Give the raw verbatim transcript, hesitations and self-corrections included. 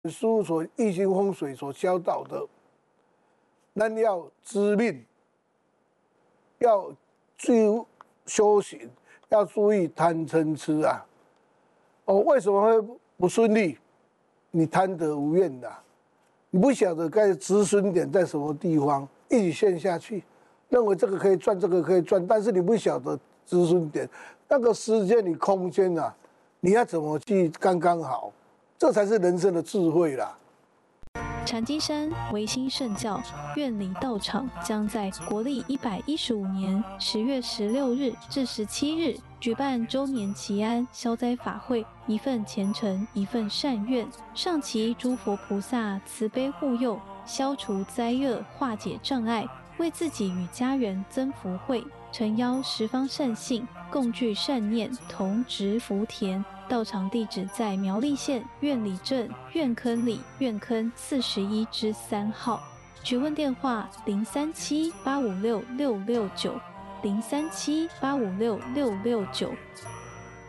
书所易经风水所教导的，咱要知命，要注意修行，要注意贪嗔痴啊。哦，为什么会不顺利？你贪得无厌的、啊，你不晓得该止损点在什么地方，一直陷下去，认为这个可以赚，这个可以赚，但是你不晓得止损点，那个时间与空间啊，你要怎么去刚刚好，这才是人生的智慧啦。 禅机山维新圣教院里道场将在国历一百一十五年十月十六日至十七日举办周年祈安消灾法会，一份虔诚，一份善愿，上祈诸佛菩萨慈悲护佑，消除灾厄，化解障碍，为自己与家人增福慧，诚邀十方善信共聚善念，同植福田。道场地址在苗栗县苑里镇苑坑里苑坑四十一之三号。询问电话：零三七八五六六六九，零三七八五六六六九。